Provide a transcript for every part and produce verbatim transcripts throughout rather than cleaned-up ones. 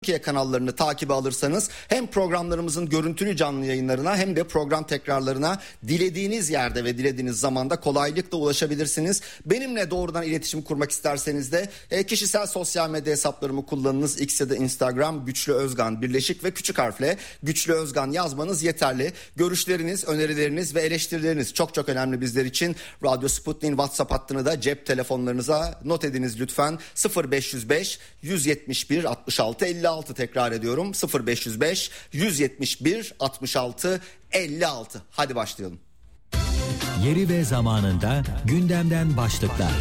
Türkiye kanallarını takibe alırsanız hem programlarımızın görüntülü canlı yayınlarına hem de program tekrarlarına dilediğiniz yerde ve dilediğiniz zamanda kolaylıkla ulaşabilirsiniz. Benimle doğrudan iletişim kurmak isterseniz de e, kişisel sosyal medya hesaplarımı kullanınız. X ya da Instagram Güçlü Özgan birleşik ve küçük harfle Güçlü Özgan yazmanız yeterli. Görüşleriniz, önerileriniz ve eleştirileriniz çok çok önemli bizler için. Radyo Sputnik'in WhatsApp hattını da cep telefonlarınıza not ediniz lütfen. sıfır beş yüz beş yüz yetmiş bir altmış altı elli altı tekrar ediyorum. sıfır beş yüz beş yüz yetmiş bir altmış altı elli altı. Hadi başlayalım. Yeri ve zamanında gündemden başlıklar.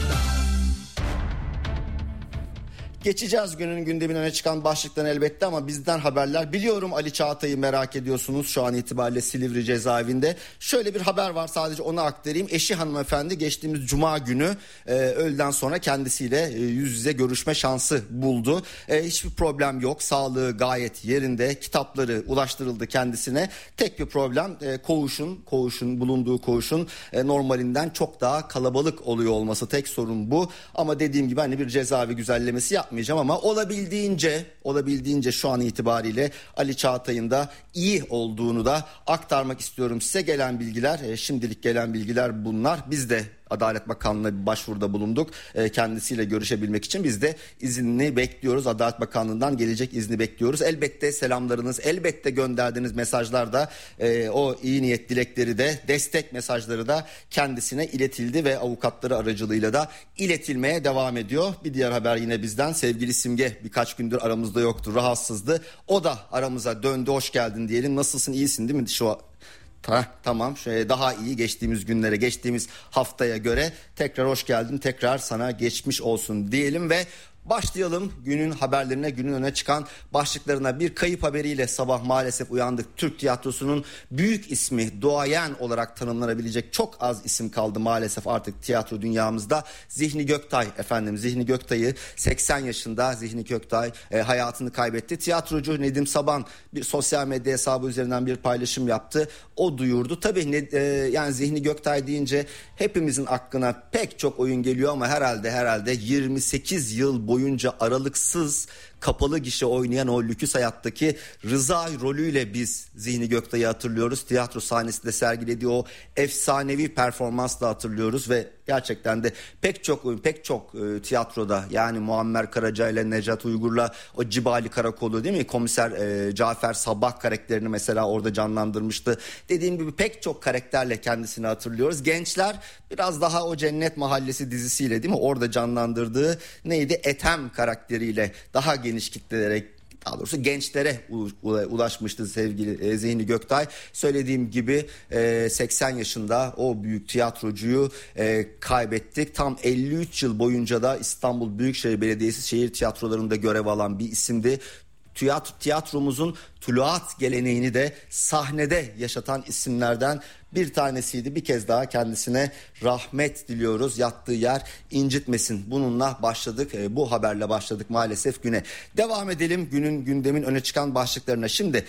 Geçeceğiz günün gündemin öne çıkan başlıktan elbette ama bizden haberler. Biliyorum Ali Çağatay'ı merak ediyorsunuz şu an itibariyle Silivri cezaevinde. Şöyle bir haber var, sadece onu aktarayım. Eşi hanımefendi geçtiğimiz cuma günü e, öğleden sonra kendisiyle e, yüz yüze görüşme şansı buldu. E, hiçbir problem yok, sağlığı gayet yerinde, kitapları ulaştırıldı kendisine. Tek bir problem e, koğuşun, koğuşun bulunduğu koğuşun e, normalinden çok daha kalabalık oluyor olması, tek sorun bu. Ama dediğim gibi hani bir cezaevi güzellemesi yap yapmayacağım ama olabildiğince olabildiğince şu an itibariyle Ali Çağatay'ın da iyi olduğunu da aktarmak istiyorum size. Gelen bilgiler, e, şimdilik gelen bilgiler bunlar. Biz de Adalet Bakanlığı'na bir başvuruda bulunduk. E, kendisiyle görüşebilmek için biz de iznini bekliyoruz. Adalet Bakanlığı'ndan gelecek izni bekliyoruz. Elbette selamlarınız, elbette gönderdiğiniz mesajlar da e, o iyi niyet dilekleri de, destek mesajları da kendisine iletildi ve avukatları aracılığıyla da iletilmeye devam ediyor. Bir diğer haber yine bizden. Sevgili Simge birkaç gündür aramızda yoktu, rahatsızdı. O da aramıza döndü, hoş geldin diyelim. Nasılsın, iyisin değil mi şu Ta, tamam şöyle daha iyi, geçtiğimiz günlere, geçtiğimiz haftaya göre tekrar hoş geldin, tekrar sana geçmiş olsun diyelim ve başlayalım günün haberlerine, günün öne çıkan başlıklarına. Bir kayıp haberiyle sabah maalesef uyandık. Türk tiyatrosunun büyük ismi, duayen olarak tanımlanabilecek çok az isim kaldı maalesef artık tiyatro dünyamızda. Zihni Göktay efendim, Zihni Göktay'ı seksen yaşında Zihni Göktay e, hayatını kaybetti. Tiyatrocu Nedim Saban bir sosyal medya hesabı üzerinden bir paylaşım yaptı. O duyurdu. Tabii ne, e, yani Zihni Göktay deyince hepimizin aklına pek çok oyun geliyor ama herhalde herhalde yirmi sekiz yıl boyunca aralıksız kapalı gişe oynayan o Lüküs Hayat'taki Rıza rolüyle biz Zihni Göktay'ı hatırlıyoruz. Tiyatro sahnesinde sergilediği o efsanevi performansla hatırlıyoruz ve gerçekten de pek çok oyun, pek çok e, tiyatroda, yani Muammer Karaca ile Necat Uygur'la o Cibali Karakolu değil mi? Komiser e, Cafer Sabah karakterini mesela orada canlandırmıştı. Dediğim gibi pek çok karakterle kendisini hatırlıyoruz. Gençler biraz daha o Cennet Mahallesi dizisiyle değil mi? Orada canlandırdığı neydi? Ethem karakteriyle daha geniş kitlelere, daha doğrusu gençlere ulaşmıştı sevgili Zihni Göktay. Söylediğim gibi seksen yaşında o büyük tiyatrocuyu kaybettik. Tam elli üç yıl boyunca da İstanbul Büyükşehir Belediyesi şehir tiyatrolarında görev alan bir isimdi. Tiyatro, tiyatromuzun tuluat geleneğini de sahnede yaşatan isimlerden bir tanesiydi. Bir kez daha kendisine rahmet diliyoruz. Yattığı yer incitmesin. Bununla başladık. E, bu haberle başladık maalesef güne. Devam edelim günün gündemin öne çıkan başlıklarına. Şimdi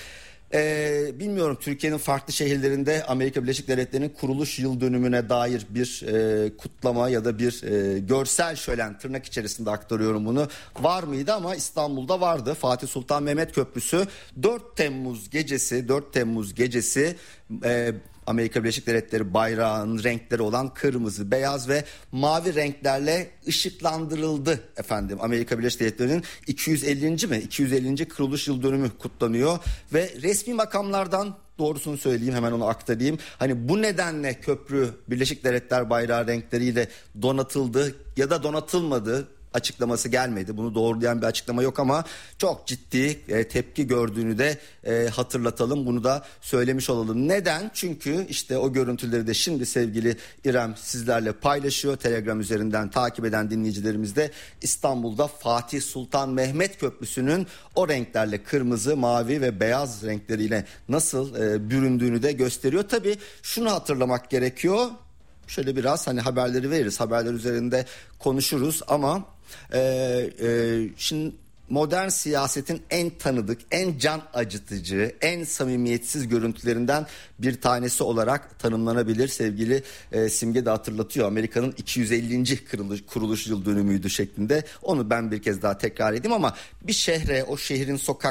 Ee, bilmiyorum, Türkiye'nin farklı şehirlerinde Amerika Birleşik Devletleri'nin kuruluş yıl dönümüne dair bir e, kutlama ya da bir e, görsel şölen, tırnak içerisinde aktarıyorum bunu, var mıydı? Ama İstanbul'da vardı. Fatih Sultan Mehmet Köprüsü dört Temmuz gecesi dört Temmuz gecesi e, Amerika Birleşik Devletleri bayrağının renkleri olan kırmızı, beyaz ve mavi renklerle ışıklandırıldı efendim. Amerika Birleşik Devletleri'nin iki yüz ellinci mi? iki yüz ellinci kuruluş yıl dönümü kutlanıyor ve resmi makamlardan, doğrusunu söyleyeyim, hemen onu aktarayım. Hani bu nedenle köprü Birleşik Devletler bayrağı renkleriyle donatıldı ya da donatılmadı açıklaması gelmedi. Bunu doğrulayan bir açıklama yok ama çok ciddi e, tepki gördüğünü de e, hatırlatalım. Bunu da söylemiş olalım. Neden? Çünkü işte o görüntüleri de şimdi sevgili İrem sizlerle paylaşıyor. Telegram üzerinden takip eden dinleyicilerimiz de İstanbul'da Fatih Sultan Mehmet Köprüsü'nün o renklerle, kırmızı, mavi ve beyaz renkleriyle nasıl e, büründüğünü de gösteriyor. Tabii şunu hatırlamak gerekiyor. Şöyle biraz hani haberleri veririz, haberler üzerinde konuşuruz ama e, e, şimdi modern siyasetin en tanıdık, en can acıtıcı, en samimiyetsiz görüntülerinden bir tanesi olarak tanımlanabilir. Sevgili e, Simge de hatırlatıyor, Amerika'nın iki yüz ellinci kuruluş, kuruluş yıl dönümüydü şeklinde. Onu ben bir kez daha tekrar edeyim ama bir şehre, o şehrin sokak